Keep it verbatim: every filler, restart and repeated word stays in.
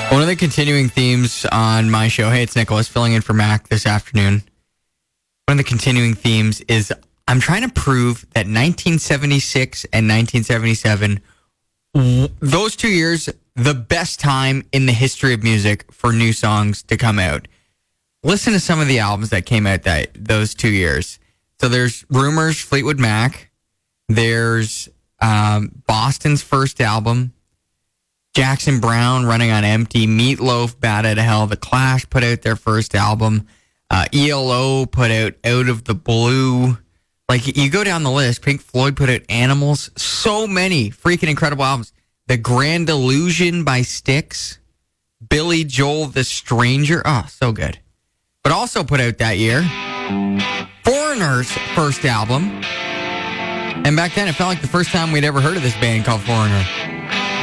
One of the continuing themes on my show, hey, it's Nicholas filling in for Mac this afternoon. One of the continuing themes is I'm trying to prove that nineteen seventy-six and nineteen seventy-seven, those two years, the best time in the history of music for new songs to come out. Listen to some of the albums that came out that those two years. So there's Rumors, Fleetwood Mac. There's um, Boston's first album. Jackson Browne, Running on Empty. Meatloaf, Bad Out of Hell. The Clash put out their first album. Uh, E L O put out Out of the Blue. Like, you go down the list. Pink Floyd put out Animals. So many freaking incredible albums. The Grand Illusion by Styx. Billy Joel, The Stranger. Oh, so good. But also put out that year Foreigner's first album. And back then, it felt like the first time we'd ever heard of this band called Foreigner.